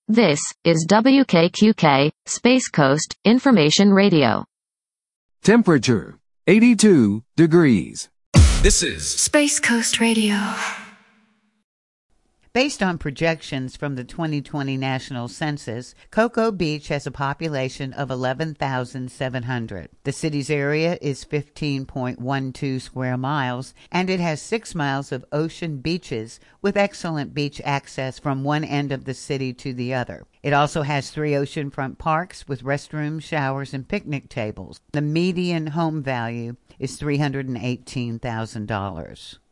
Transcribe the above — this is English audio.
This is WKQK, Space Coast, Information Radio. Temperature, 82 degrees. This is Space Coast Radio. Based on projections from the 2020 National Census, Cocoa Beach has a population of 11,700. The city's area is 15.12 square miles, and it has 6 miles of ocean beaches with excellent beach access from one end of the city to the other. It also has 3 oceanfront parks with restrooms, showers, and picnic tables. The median home value is $318,000.